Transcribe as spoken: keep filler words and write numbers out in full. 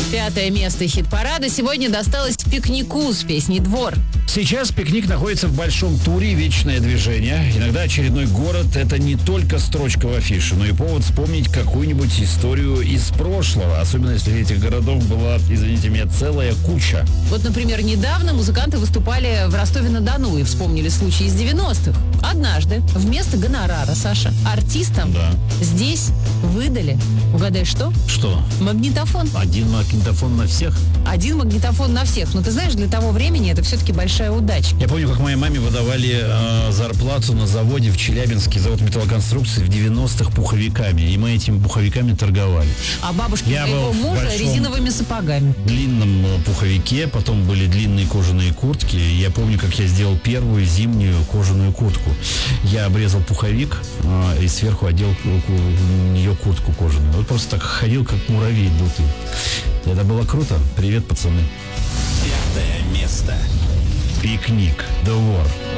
Пятое место хит-парада сегодня досталось «Пикнику» с песней «Двор». Сейчас «Пикник» находится в большом туре «Вечное движение». Иногда очередной город – это не только строчка в афише, но и повод вспомнить какую-нибудь историю из прошлого. Особенно, если этих городов была, извините меня, целая куча. Вот, например, недавно музыканты выступали в Ростове-на-Дону и вспомнили случай из девяностых. Однажды вместо гонорара, Саша, артистам Да. здесь выдали, угадай что? Что? Магнитофон. Один магнитофон на всех? Один магнитофон на всех. Но ты знаешь, для того времени это все-таки большая удача. Я помню, как моей маме выдавали э, зарплату на заводе в Челябинске, завод металлоконструкций, в девяностых пуховиками. И мы этими пуховиками торговали. А бабушка Я моего был в мужа большом- резиновыми сапогами. В длинном э, пуховике, потом были длинные кожаные куртки. И я помню, как я сделал первую зимнюю кожаную куртку. Я обрезал пуховик э, и сверху одел в нее куртку кожаную. Вот просто так ходил, как муравей дутый. Это было круто. Привет, пацаны. Пятое место. «Пикник», «Двор».